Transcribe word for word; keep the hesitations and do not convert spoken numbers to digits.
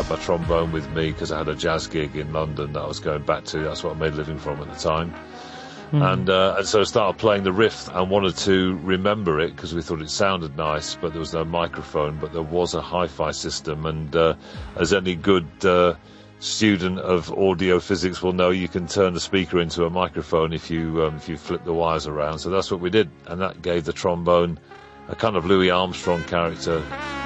had my trombone with me because I had a jazz gig in London that I was going back to. That's what I made a living from at the time. Mm. And, uh, and so I started playing the riff and wanted to remember it because we thought it sounded nice, but there was no microphone, but there was a hi-fi system. And uh, as any good uh, student of audio physics will know, you can turn the speaker into a microphone if you um, if you flip the wires around. So that's what we did, and that gave the trombone a kind of Louis Armstrong character.